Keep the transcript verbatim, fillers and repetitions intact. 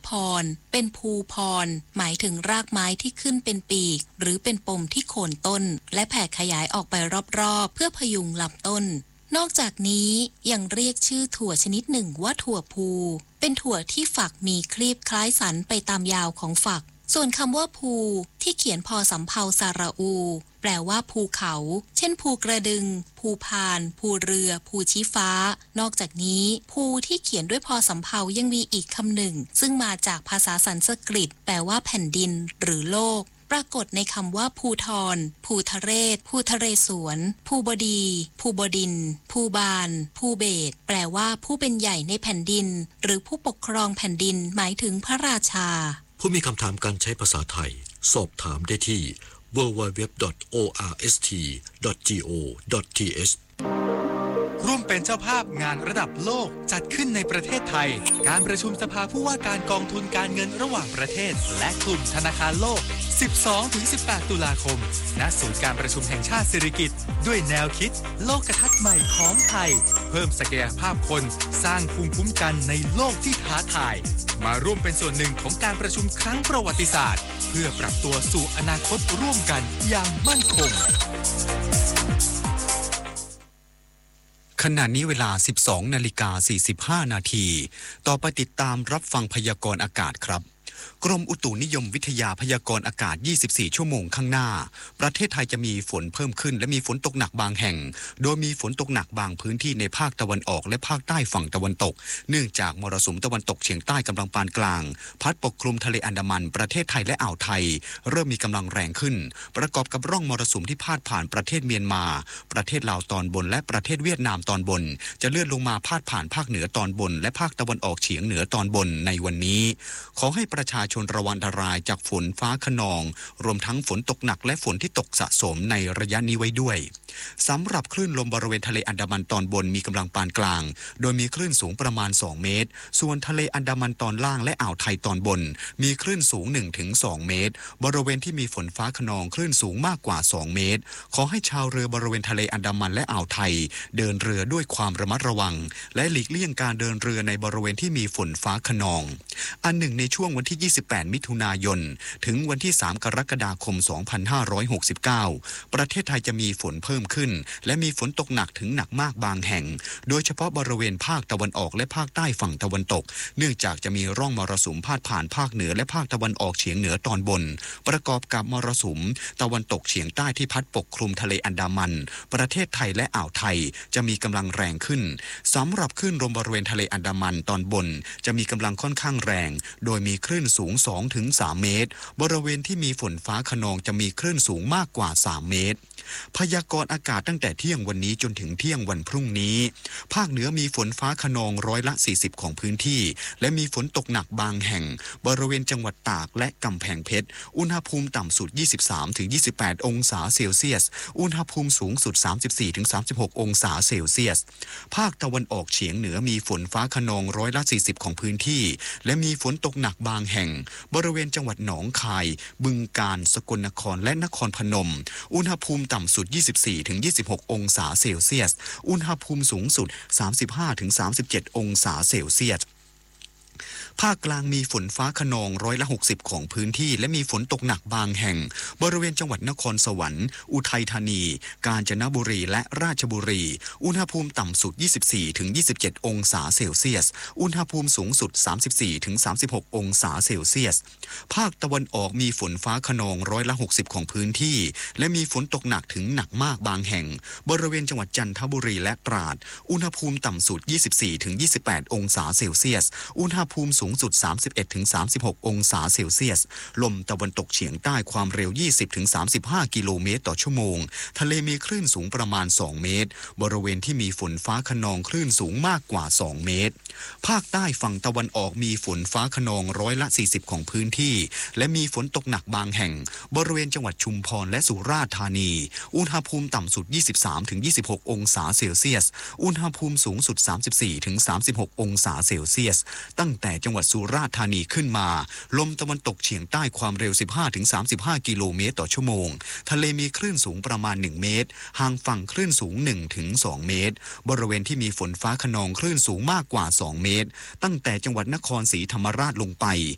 พรเป็นภูพรหมายถึงรากไม้ที่ขึ้นเป็นปีกหรือเป็นปมที่โคนต้นและแผ่ขยายออกไปรอบๆเพื่อพยุงลำต้นนอกจากนี้ยังเรียกชื่อถั่วชนิดหนึ่งว่าถั่วภูเป็นถั่วที่ฝักมีคลีบคล้ายสันไปตามยาวของฝักส่วนคำว่าภูที่เขียนพอสำเภาสระอูแปลว่าภูเขาเช่นภูกระดึงภูพานภูเรือภูชี้ฟ้านอกจากนี้ภูที่เขียนด้วยพอสำเภายังมีอีกคำหนึ่งซึ่งมาจากภาษาสันสกฤตแปลว่าแผ่นดินหรือโลกปรากฏในคำว่าภูทรภูทะเรศภูทะเรศวรภูบดีภูบดินทร์ภูบาลภูเบศแปลว่าผู้เป็นใหญ่ในแผ่นดินหรือผู้ปกครองแผ่นดินหมายถึงพระราชาผู้มีคำถามการใช้ภาษาไทยสอบถามได้ที่ ดับเบิลยู ดับเบิลยู ดับเบิลยู ดอท โอ อาร์ เอส ที ดอท จี โอ ดอท ที เอชร่วมเป็นเจ้าภาพงานระดับโลกจัดขึ้นในประเทศไทยการประชุมสภาผู้ว่าการกองทุนการเงินระหว่างประเทศและกลุ่มธนาคารโลก สิบสองถึงสิบแปด ตุลาคมณศูนย์การประชุมแห่งชาติสิริกิติ์ด้วยแนวคิดโลกทัศน์ใหม่ของไทยเพิ่มศักยภาพคนสร้างภูมิคุ้มกันในโลกที่ท้าทายมาร่วมเป็นส่วนหนึ่งของการประชุมครั้งประวัติศาสตร์เพื่อปรับตัวสู่อนาคตร่วมกันอย่างมั่นคงขณะนี้เวลา สิบสองนาฬิกาสี่สิบห้า นาทีต่อไปติดตามรับฟังพยากรณ์อากาศครับกรมอุตุนิยมวิทยาพยากรณ์อากาศยี่สิบสี่ชั่วโมงข้างหน้าประเทศไทยจะมีฝนเพิ่มขึ้นและมีฝนตกหนักบางแห่งโดยมีฝนตกหนักบางพื้นที่ในภาคตะวันออกและภาคใต้ฝั่งตะวันตกเนื่องจากมรสุมตะวันตกเฉียงใต้กำลังปานกลางพัดปกคลุมทะเลอันดามันประเทศไทยและอ่าวไทยเริ่มมีกำลังแรงขึ้นประกอบกับร่องมรสุมที่พาดผ่านประเทศเมียนมาประเทศลาวตอนบนและประเทศเวียดนามตอนบนจะเลื่อนลงมาพาดผ่านภาคเหนือตอนบนและภาคตะวันออกเฉียงเหนือตอนบนในวันนี้ขอให้ประชาชนระวังอันตรายจากฝนฟ้าคะนองรวมทั้งฝนตกหนักและฝนที่ตกสะสมในระยะนี้ไว้ด้วยสำหรับคลื่นลมบริเวณทะเลอันดามันตอนบนมีกำลังปานกลางโดยมีคลื่นสูงประมาณสองเมตรส่วนทะเลอันดามันตอนล่างและอ่าวไทยตอนบนมีคลื่นสูง หนึ่งถึงสอง เมตรบริเวณที่มีฝนฟ้าคะนองคลื่นสูงมากกว่าสองเมตรขอให้ชาวเรือบริเวณทะเลอันดามันและอ่าวไทยเดินเรือด้วยความระมัดระวังและหลีกเลี่ยงการเดินเรือในบริเวณที่มีฝนฟ้าคะนองอันหนึ่งในช่วงวันที่ยี่สิบแปดมิถุนายนถึงวันที่สามกรกฎาคมสองพันห้าร้อยหกสิบเก้าประเทศไทยจะมีฝนเพิ่มขึ้นและมีฝนตกหนักถึงหนักมากบางแห่งโดยเฉพาะบริเวณภาคตะวันออกและภาคใต้ฝั่งตะวันตกเนื่องจากจะมีร่องมรสุมพาดผ่านภาคเหนือและภาคตะวันออกเฉียงเหนือตอนบนประกอบกับมรสุมตะวันตกเฉียงใต้ที่พัดปกคลุมทะเลอันดามันประเทศไทยและอ่าวไทยจะมีกำลังแรงขึ้นสำหรับคลื่นลมบริเวณทะเลอันดามันตอนบนจะมีกำลังค่อนข้างแรงโดยมีคลื่นสูง สองถึงสาม เมตรบริเวณที่มีฝนฟ้าคะนองจะมีคลื่นสูงมากกว่าสามเมตรพยากรณ์อากาศตั้งแต่เที่ยงวันนี้จนถึงเที่ยงวันพรุ่งนี้ภาคเหนือมีฝนฟ้าคะนองร้อยละสี่สิบของพื้นที่และมีฝนตกหนักบางแห่งบริเวณจังหวัดตากและกำแพงเพชรอุณหภูมิต่ำสุด ยี่สิบสามถึงยี่สิบแปด องศาเซลเซียสอุณหภูมิสูงสุด สามสิบสี่ถึงสามสิบหก องศาเซลเซียสภาคตะวันออกเฉียงเหนือมีฝนฟ้าคะนองร้อยละสี่สิบของพื้นที่และมีฝนตกหนักบางแห่งบริเวณจังหวัดหนองคายบึงกาฬสกลนครและนครพนมอุณหภูมิต่ำสุด ยี่สิบสี่ถึงยี่สิบหก องศาเซลเซียสอุณหภูมิสูงสุด สามสิบห้าถึงสามสิบเจ็ด องศาเซลเซียสภาคกลางมีฝนฟ้าคะนองร้อยละหกสิบของพื้นที่และมีฝนตกหนักบางแห่งบริเวณจังหวัดนครสวรรค์อุทัยธานีกาญจนบุรีและราชบุรีอุณหภูมิต่ำสุด ยี่สิบสี่ถึงยี่สิบเจ็ด องศาเซลเซียสอุณหภูมิสูงสุด สามสิบสี่ถึงสามสิบหก องศาเซลเซียสภาคตะวันออกมีฝนฟ้าคะนองร้อยละหกสิบของพื้นที่และมีฝนตกหนักถึงหนักมากบางแห่งบริเวณจังหวัดจันทบุรีและตราดอุณหภูมิต่ำสุด ยี่สิบสี่ถึงยี่สิบแปด องศาเซลเซียสอุณหภูมิสูงสุด สามสิบเอ็ดถึงสามสิบหก องศาเซลเซียสลมตะวันตกเฉียงใต้ความเร็ว ยี่สิบถึงสามสิบห้า กิโลเมตรต่อชั่วโมงทะเลมีคลื่นสูงประมาณสองเมตรบริเวณที่มีฝนฟ้าคะนองคลื่นสูงมากกว่าสองเมตรภาคใต้ฝั่งตะวันออกมีฝนฟ้าคะนองร้อยละสี่สิบของพื้นที่และมีฝนตกหนักบางแห่งบริเวณจังหวัดชุมพรและสุราษฎร์ธานีอุณหภูมิต่ำสุด ยี่สิบสามถึงยี่สิบหก องศาเซลเซียสอุณหภูมิสูงสุด สามสิบสี่ถึงสามสิบหก องศาเซลเซียสตั้งแต่จังหวัดสุราษฎร์ธานีขึ้นมาลมตะวันตกเฉียงใต้ความเร็ว สิบห้าถึงสามสิบห้า กิโลเมตรต่อชั่วโมงทะเลมีคลื่นสูงประมาณหนึ่งเมตรห่างฝั่งคลื่นสูง หนึ่งถึงสอง เมตรบริเวณที่มีฝนฟ้าคะนองคลื่นสูงมากกว่าสองเมตรตั้งแต่จังหวัดนครศรีธรรมราชลงไป